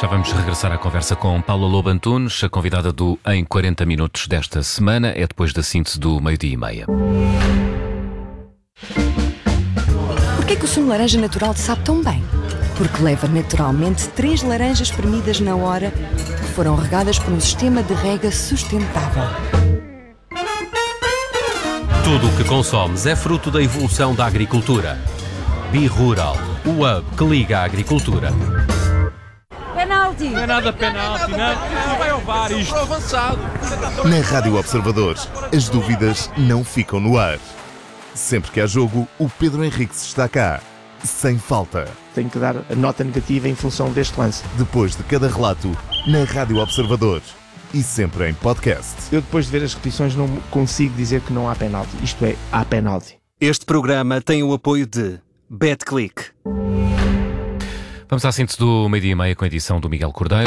Já vamos regressar à conversa com Paula Lobo Antunes. A convidada do Em 40 Minutos desta semana é depois da síntese do 12:30. Porquê que o sumo de laranja natural te sabe tão bem? Porque leva naturalmente 3 laranjas espremidas na hora que foram regadas por um sistema de rega sustentável. Tudo o que consomes é fruto da evolução da agricultura. Bi-Rural, o hub que liga a agricultura. Penalti! Não é nada penalti, não vai ao VAR isto. Avançado. Na Rádio Observador, as dúvidas não ficam no ar. Sempre que há jogo, o Pedro Henriques está cá, sem falta. Tenho que dar a nota negativa em função deste lance. Depois de cada relato, na Rádio Observador e sempre em podcast. Eu, depois de ver as repetições, não consigo dizer que não há penalti. Isto é, há penalti. Este programa tem o apoio de BetClick. Vamos à síntese do 12:30 com a edição do Miguel Cordeiro.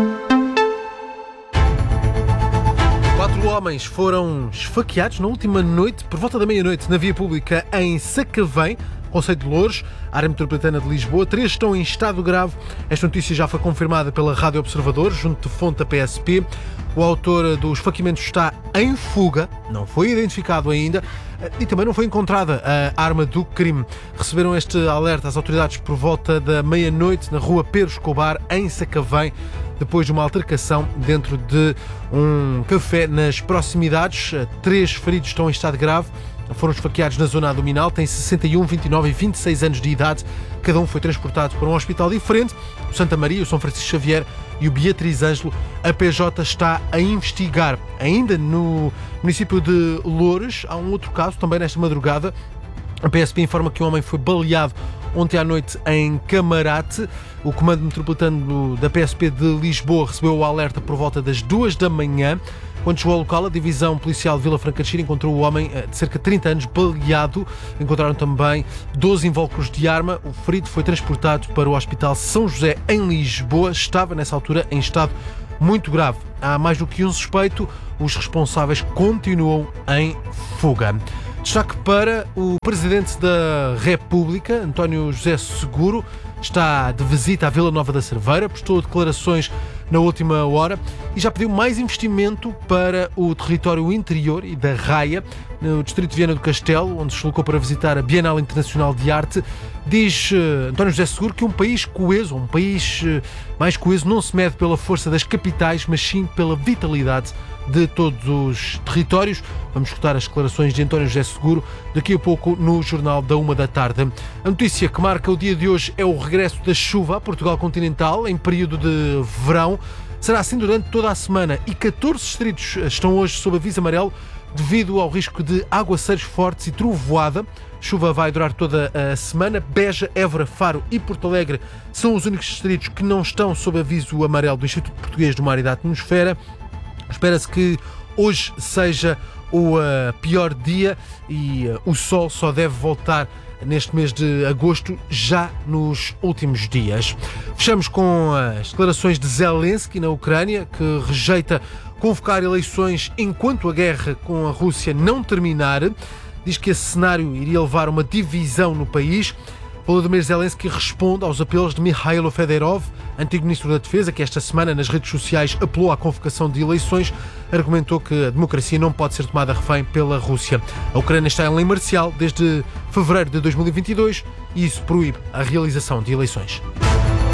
4 homens foram esfaqueados na última noite, por volta da meia-noite, na via pública em Sacavém, Concelho de Louros, área metropolitana de Lisboa. 3 estão em estado grave. Esta notícia já foi confirmada pela Rádio Observador, junto de fonte da PSP. O autor dos esfaqueamentos está em fuga, não foi identificado ainda e também não foi encontrada a arma do crime. Receberam este alerta as autoridades por volta da meia-noite na rua Pedro Escobar, em Sacavém, depois de uma altercação dentro de um café nas proximidades. 3 feridos estão em estado grave. Foram esfaqueados na zona abdominal, têm 61, 29 e 26 anos de idade. Cada um foi transportado para um hospital diferente, o Santa Maria, o São Francisco Xavier e o Beatriz Ângelo. A PJ está a investigar. Ainda no município de Loures, há um outro caso, também nesta madrugada. A PSP informa que um homem foi baleado ontem à noite em Camarate. O Comando Metropolitano da PSP de Lisboa recebeu o alerta por volta das 2 da manhã. Quando chegou ao local, a Divisão Policial de Vila Franca de Xira encontrou o homem de cerca de 30 anos baleado. Encontraram também 12 invólucros de arma. O ferido foi transportado para o Hospital São José, em Lisboa. Estava, nessa altura, em estado muito grave. Há mais do que um suspeito. Os responsáveis continuam em fuga. Destaque para o Presidente da República, António José Seguro. Está de visita à Vila Nova da Cerveira, prestou declarações na última hora e já pediu mais investimento para o território interior e da Raia, no distrito de Viana do Castelo, onde se deslocou para visitar a Bienal Internacional de Arte. Diz António José Seguro que um país coeso, um país mais coeso, não se mede pela força das capitais, mas sim pela vitalidade de todos os territórios. Vamos escutar as declarações de António José Seguro daqui a pouco no Jornal da 1h. A notícia que marca o dia de hoje é o regresso da chuva a Portugal continental em período de verão. Será assim durante toda a semana e 14 distritos estão hoje sob aviso amarelo devido ao risco de aguaceiros fortes e trovoada. A chuva vai durar toda a semana. Beja, Évora, Faro e Porto Alegre são os únicos distritos que não estão sob aviso amarelo do Instituto Português do Mar e da Atmosfera. Espera-se que hoje seja o pior dia e o sol só deve voltar neste mês de agosto, já nos últimos dias. Fechamos com as declarações de Zelensky na Ucrânia, que rejeita convocar eleições enquanto a guerra com a Rússia não terminar. Diz que esse cenário iria levar a uma divisão no país. Volodymyr Zelensky responde aos apelos de Mikhailo Fedorov, antigo ministro da Defesa, que esta semana nas redes sociais apelou à convocação de eleições, argumentou que a democracia não pode ser tomada refém pela Rússia. A Ucrânia está em lei marcial desde fevereiro de 2022 e isso proíbe a realização de eleições.